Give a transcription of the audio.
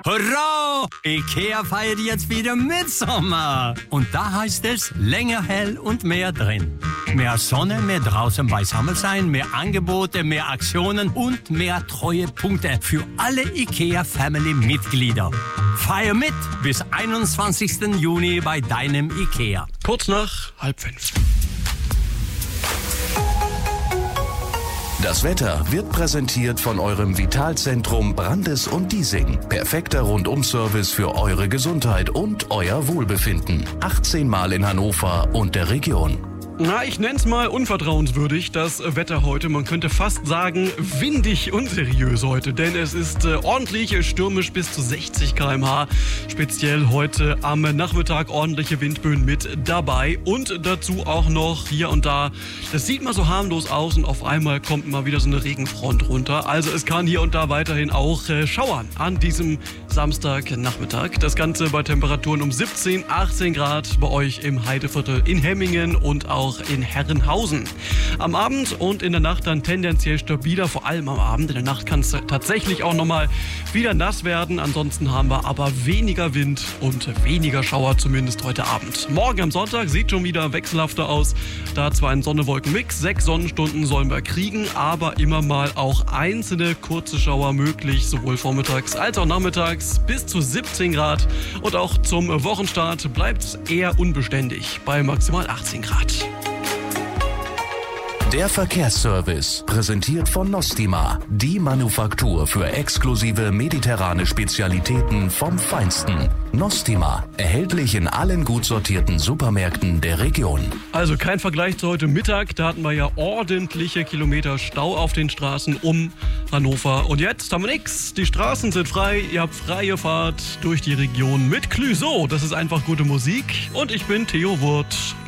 Hurra! IKEA feiert jetzt wieder Mitsommer. Und da heißt es länger hell und mehr drin. Mehr Sonne, mehr draußen beisammen sein, mehr Angebote, mehr Aktionen und mehr Treuepunkte für alle IKEA-Family-Mitglieder. Feier mit bis 21. Juni bei deinem IKEA. Kurz nach 4:30. Das Wetter wird präsentiert von eurem Vitalzentrum Brandes und Diesing. Perfekter Rundum-Service für eure Gesundheit und euer Wohlbefinden. 18 Mal in Hannover und der Region. Na, ich nenn's mal unvertrauenswürdig, das Wetter heute. Man könnte fast sagen, windig unseriös heute, denn es ist ordentlich stürmisch bis zu 60 km/h. Speziell heute am Nachmittag ordentliche Windböen mit dabei und dazu auch noch hier und da. Das sieht mal so harmlos aus und auf einmal kommt mal wieder so eine Regenfront runter. Also es kann hier und da weiterhin auch schauern an diesem Samstagnachmittag. Das Ganze bei Temperaturen um 17, 18 Grad bei euch im Heideviertel in Hemmingen und auch in Herrenhausen. Am Abend und in der Nacht dann tendenziell stabiler, vor allem am Abend. In der Nacht kann es tatsächlich auch nochmal wieder nass werden. Ansonsten haben wir aber weniger Wind und weniger Schauer, zumindest heute Abend. Morgen am Sonntag sieht schon wieder wechselhafter aus. Da zwar ein Sonne-Wolken-Mix, 6 Sonnenstunden sollen wir kriegen, aber immer mal auch einzelne kurze Schauer möglich, sowohl vormittags als auch nachmittags bis zu 17 Grad. Und auch zum Wochenstart bleibt es eher unbeständig bei maximal 18 Grad. Der Verkehrsservice, präsentiert von Nostima, die Manufaktur für exklusive mediterrane Spezialitäten vom Feinsten. Nostima, erhältlich in allen gut sortierten Supermärkten der Region. Also kein Vergleich zu heute Mittag, da hatten wir ja ordentliche Kilometer Stau auf den Straßen um Hannover. Und jetzt haben wir nichts, die Straßen sind frei, ihr habt freie Fahrt durch die Region mit Clüso. Das ist einfach gute Musik und ich bin Theo Wurth.